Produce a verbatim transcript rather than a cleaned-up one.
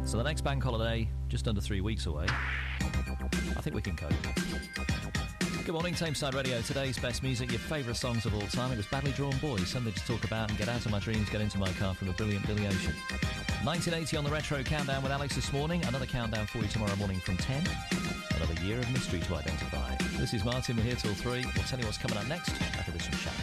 So the next bank holiday, just under three weeks away. I think we can cope. Good morning, Tameside Radio. Today's best music, your favourite songs of all time. It was Badly Drawn Boys, something to talk about and get out of my dreams, get into my car from a brilliant Billy Ocean. nineteen eighty on the Retro Countdown with Alex this morning. Another countdown for you tomorrow morning from ten. Another year of mystery to identify. This is Martin. We're here till three. We'll tell you what's coming up next after this from Shadow.